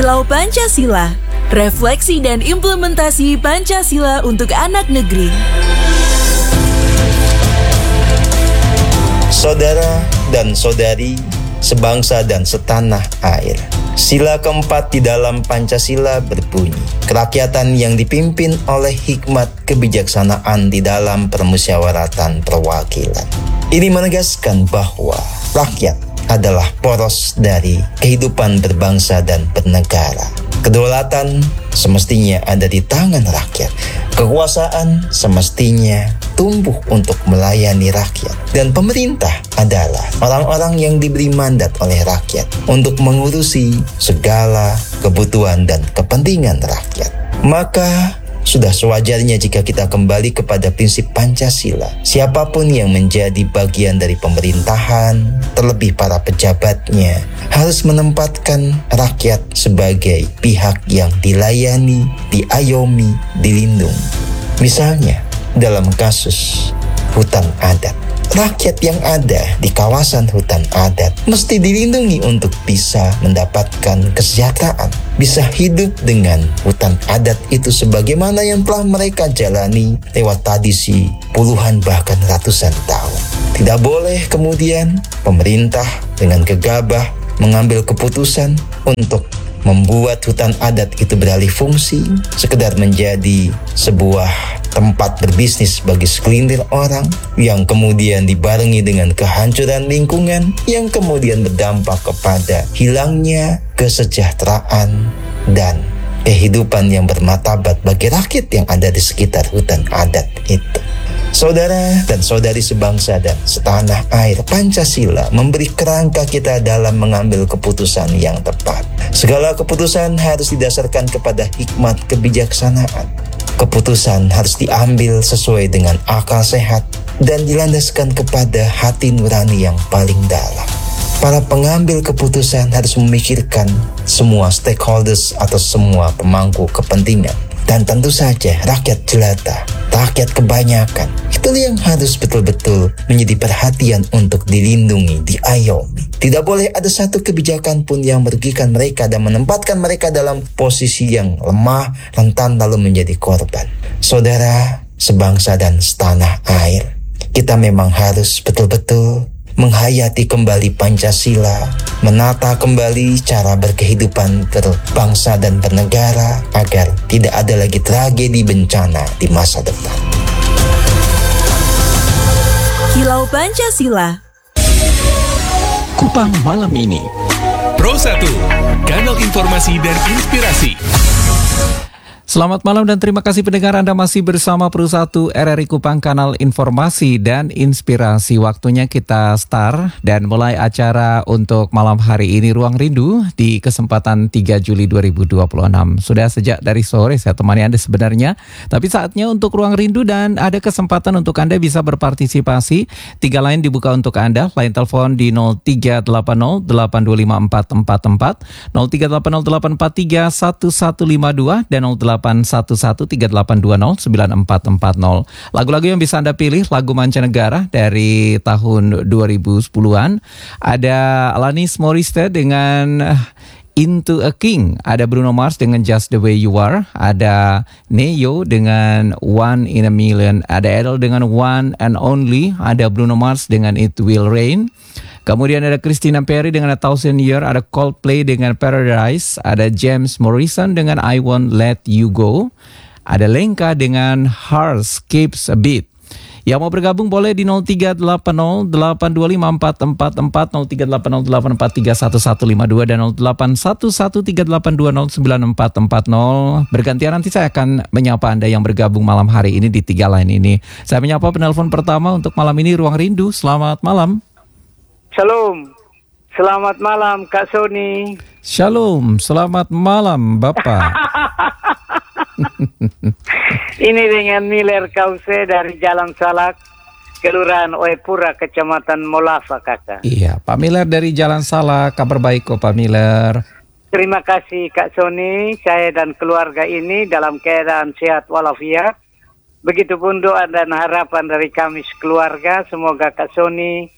Kilau Pancasila, refleksi dan implementasi Pancasila untuk anak negeri. Saudara dan saudari, sebangsa dan setanah air. Sila keempat di dalam Pancasila berbunyi, kerakyatan yang dipimpin oleh hikmat kebijaksanaan di dalam permusyawaratan perwakilan. Ini menegaskan bahwa rakyat adalah poros dari kehidupan berbangsa dan bernegara. Kedaulatan semestinya ada di tangan rakyat. Kekuasaan semestinya tumbuh untuk melayani rakyat. Dan pemerintah adalah orang-orang yang diberi mandat oleh rakyat untuk mengurusi segala kebutuhan dan kepentingan rakyat. Maka sudah sewajarnya jika kita kembali kepada prinsip Pancasila. Siapapun yang menjadi bagian dari pemerintahan, terlebih para pejabatnya, harus menempatkan rakyat sebagai pihak yang dilayani, diayomi, dilindungi. Misalnya, dalam kasus hutan adat. Rakyat yang ada di kawasan hutan adat mesti dilindungi untuk bisa mendapatkan kesejahteraan, bisa hidup dengan hutan adat itu sebagaimana yang telah mereka jalani lewat tradisi puluhan bahkan ratusan tahun. Tidak boleh kemudian pemerintah dengan gegabah mengambil keputusan untuk membuat hutan adat itu beralih fungsi, sekedar menjadi sebuah tempat berbisnis bagi segelintir orang, yang kemudian dibarengi dengan kehancuran lingkungan, yang kemudian berdampak kepada hilangnya kesejahteraan dan kehidupan yang bermartabat bagi rakyat yang ada di sekitar hutan adat itu. Saudara dan saudari sebangsa dan setanah air, Pancasila memberi kerangka kita dalam mengambil keputusan yang tepat. Segala keputusan harus didasarkan kepada hikmat kebijaksanaan. Keputusan harus diambil sesuai dengan akal sehat dan dilandaskan kepada hati nurani yang paling dalam. Para pengambil keputusan harus memikirkan semua stakeholders atau semua pemangku kepentingan. Dan tentu saja rakyat jelata, rakyat kebanyakan, itu yang harus betul-betul menjadi perhatian untuk dilindungi, diayomi. Tidak boleh ada satu kebijakan pun yang merugikan mereka dan menempatkan mereka dalam posisi yang lemah, rentan lalu menjadi korban. Saudara, sebangsa dan setanah air, kita memang harus betul-betul menghayati kembali Pancasila, menata kembali cara berkehidupan berbangsa dan bernegara agar tidak ada lagi tragedi bencana di masa depan. Kilau Pancasila. Kupang malam ini. Pro 1, kanal informasi dan inspirasi. Selamat malam dan terima kasih pendengar, Anda masih bersama Pro 1 RRI Kupang, kanal informasi dan inspirasi. Waktunya kita start dan mulai acara untuk malam hari ini, Ruang Rindu di kesempatan 3 Juli 2026. Sudah sejak dari sore saya temani Anda sebenarnya, tapi saatnya untuk Ruang Rindu dan ada kesempatan untuk Anda bisa berpartisipasi. 3 line dibuka untuk Anda, line telepon di 0380 825 444, 0380 843 1152 dan 081138209440. Lagu-lagu yang bisa Anda pilih, lagu mancanegara dari tahun 2010-an. Ada Alanis Morissette dengan Into a King, ada Bruno Mars dengan Just the Way You Are, ada Neo dengan One in a Million, ada Adele dengan One and Only, ada Bruno Mars dengan It Will Rain. Kemudian ada Christina Perri dengan A Thousand Year, ada Coldplay dengan Paradise, ada James Morrison dengan I Won't Let You Go, ada Lenka dengan Hearts Keeps a Beat. Yang mau bergabung boleh di 0380 825 444, 0380 843 1152 dan 0811 3820 9440. Bergantian nanti saya akan menyapa Anda yang bergabung malam hari ini di 3 line ini. Saya menyapa penelpon pertama untuk malam ini, Ruang Rindu. Selamat malam. Shalom, selamat malam Kak Sony. Shalom, selamat malam Bapak. Ini dengan Miller Kause dari Jalan Salak, Kelurahan Oepura, Kecamatan Molafa, Kakak. Iya, Pak Miller dari Jalan Salak, kabar baik kok Pak Miller. Terima kasih Kak Sony, saya dan keluarga ini dalam keadaan sehat walafiat. Begitupun doa dan harapan dari kami sekeluarga, semoga Kak Sony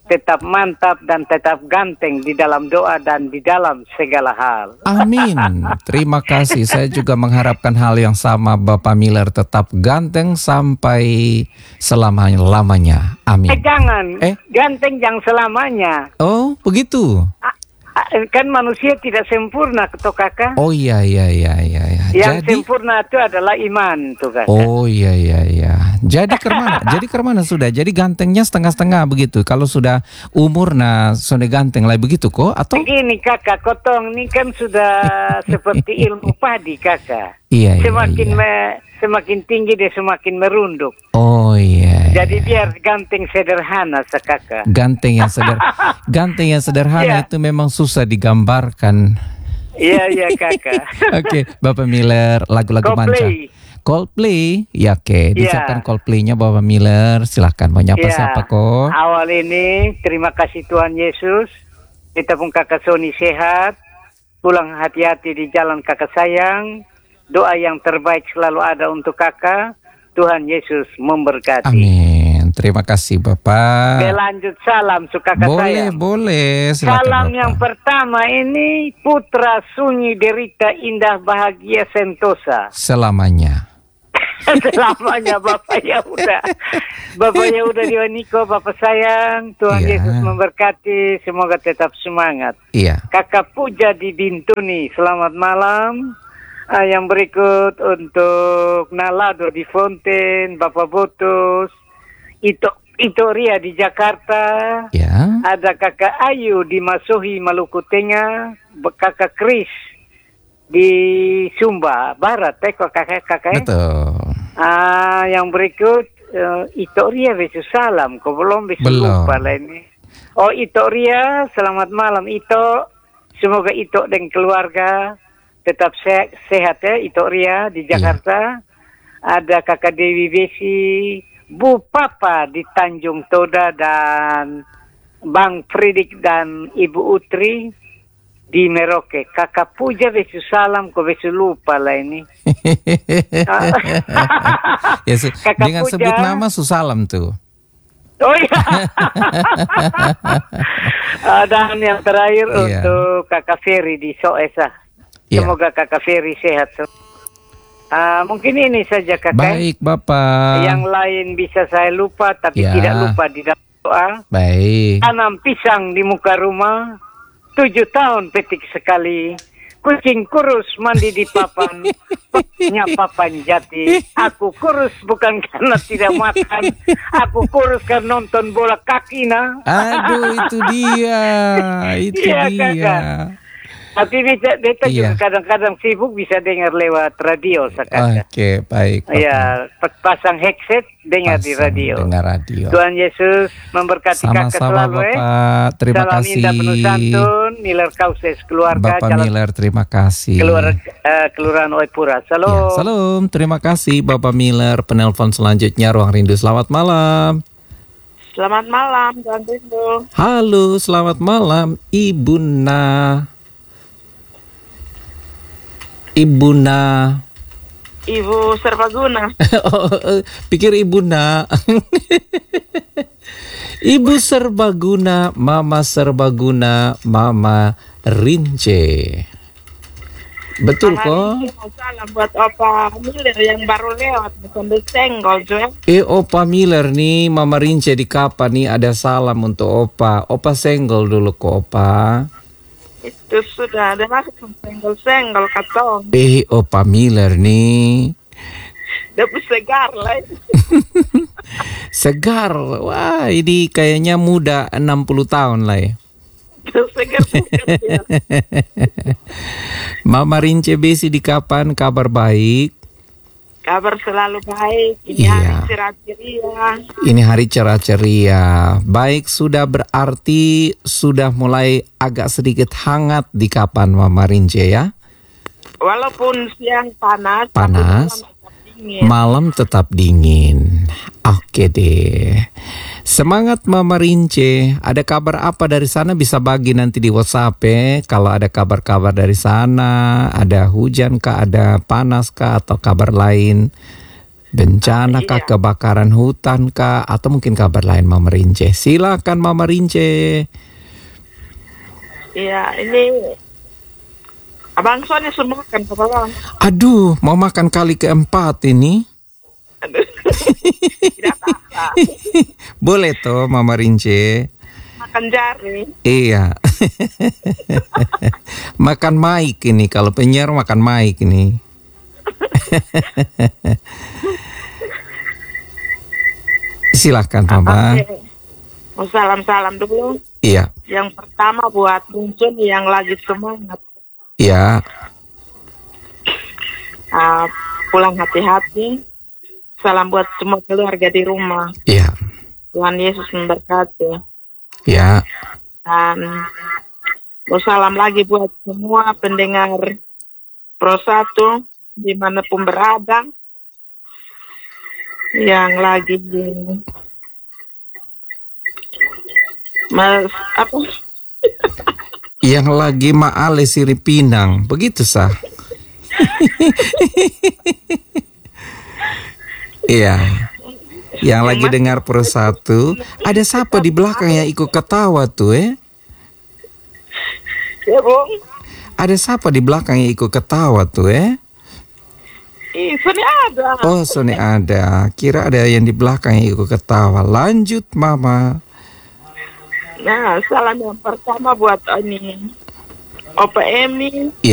tetap mantap dan tetap ganteng di dalam doa dan di dalam segala hal. Amin. Terima kasih. Saya juga mengharapkan hal yang sama, Bapak Miller, tetap ganteng sampai selama-lamanya. Amin. Jangan, ganteng yang selamanya. Oh, begitu. Kan manusia tidak sempurna, toh kakak. Oh iya. Yang Jadi, sempurna itu adalah iman, tuh kakak. oh iya. Jadi kemana? Jadi kemana sudah? Jadi gantengnya setengah-setengah begitu. Kalau sudah umur, nah sudah ganteng lah begitu kok? Atau? Begini kakak, kotong ini kan sudah seperti ilmu padi kakak. Iya. Semakin tinggi dia semakin merunduk. Oh iya. Jadi biar ganteng sederhana kakak. Ganteng yang sederhana Iya. itu memang susah digambarkan. Iya kakak. Oke, Bapak Miller, lagu-lagu manca. Coldplay, ya oke. Disiapkan Coldplay-nya Bapak Miller. Silahkan mau nyapa siapa kok. Awal ini terima kasih Tuhan Yesus. Kita pun kakak Sony sehat. Pulang hati-hati di jalan kakak sayang. Doa yang terbaik selalu ada untuk kakak. Tuhan Yesus memberkati. Amin. Terima kasih Bapak. Lanjut salam suka kakak saya. Boleh. Silakan, Salam Bapak. yang pertama ini Putra Sunyi Derita Indah Bahagia Sentosa. Selamanya. Selamanya Bapak Yahuda. Bapak Yahuda Dioniko, Bapak sayang. Tuhan Iya. Yesus memberkati. Semoga tetap semangat. Iya. Kakak Puja di Bintuni, selamat malam. Yang berikut untuk Nalado di Fonten, Bapak Botos, Ito Ria di Jakarta, Ya. ada Kakak Ayu di Masuhi, Maluku Tengah, Kakak Kris di Sumba Barat, kakak. Betul. Yang berikut Ito Ria besu salam, kok belum besu Belum. lupa lah ini. Oh Ito Ria, selamat malam Ito, semoga Ito dan keluarga tetap sehat ya Ito Ria di Jakarta. Ada kakak Dewi Besi, Bu Papa di Tanjung Toda, dan Bang Fridik dan Ibu Utri di Merauke. Kakak Puja besu salam, kok besu lupa lah ini. Ya, Kakak dengan Puja. sebut nama Susalam tuh. Oh iya. Dan yang terakhir Iya. untuk kakak Ferry di Soesa. Iya. Semoga kakak Ferry sehat. Mungkin ini saja kakak. Baik Bapak. Yang lain bisa saya lupa, tapi Ya. tidak lupa di dalam doa. Baik. Tanam pisang di muka rumah, 7 tahun petik sekali. Kucing kurus mandi di papan, punya papan jati. Aku kurus bukan karena tidak makan, aku kurus karena nonton bola kaki nah. Aduh, itu dia. Itu Iya, dia. Kakak. Tapi beta juga Iya. kadang-kadang sibuk bisa dengar lewat radio sekarang. Oke, baik. Bapak. Ya, pasang headset dengar di Pasang radio. Dengar radio. Tuhan Yesus memberkati kakak Sama-sama selalu. Bapak. Terima Salam kasih. indah penuh santun, Miller Kauses keluarga, Bapak Jalan Miller, terima kasih. Kelurahan Oepura. Ya, Salam. salam. Terima kasih Bapak Miller. Penelpon selanjutnya Ruang Rindu. Selamat malam. Selamat malam, Tuan Rindu. Halo, selamat malam Ibu Ibu Serbaguna. Pikir Ibu Ibu Serbaguna, Mama Serbaguna, Mama Rince. Betul kok? Salam buat Opa Miller yang baru lewat, bukan senggol juga. Opa Miller nih, Mama Rince di kapan nih ada salam untuk Opa. Opa senggol dulu kok Opa. Itu sudah ada masuk senggol-senggol katong. Opa Miller nih. Dapat segar lah. Segar. Wah, ini kayaknya muda 60 tahun lah ya. Segar. Mama Rince Besi di kapan kabar baik? Kabar selalu baik. Ini Iya. hari cerah ceria. Ini hari cerah ceria. Baik, sudah berarti sudah mulai agak sedikit hangat di kapan Mama Rince ya? Walaupun siang panas. Panas. tapi malam tetap dingin. Malam tetap dingin. Oke deh. Semangat Mama Rince. Ada kabar apa dari sana bisa bagi nanti di WhatsApp ya. Kalau ada kabar-kabar dari sana, ada hujan kah, ada panas kah, atau kabar lain. Bencana kah, kebakaran hutan kah, atau mungkin kabar lain Mama Rince? Silakan Mama Rince. Iya, ini Abang Sony semua kan kepala. Aduh, mau makan kali keempat ini. Tidak apa-apa. Boleh toh Mama Rince? Makan jari. Iya. Makan maik ini, kalau penyiar makan maik ini. Silakan Mama. Oke. Mau salam-salam dulu. Iya. Yang pertama buat Bungsun yang lagi semangat. Iya. Pulang hati-hati. Salam buat semua keluarga di rumah. Iya. Tuhan Yesus memberkati. Iya. Dan mau salam lagi buat semua pendengar Pro 1 dimanapun berada yang lagi Yang lagi maale sirip Pinang, begitu sah. Iya. Yang lagi dengar Pro 1, ada siapa di belakang yang ikut ketawa tuh ya Bung. Ada siapa di belakang yang ikut ketawa tuh Sony ada. Oh, Sony ada. Kira ada yang di belakang yang ikut ketawa. Lanjut Mama. Nah, salam yang pertama buat ini Opa Emi.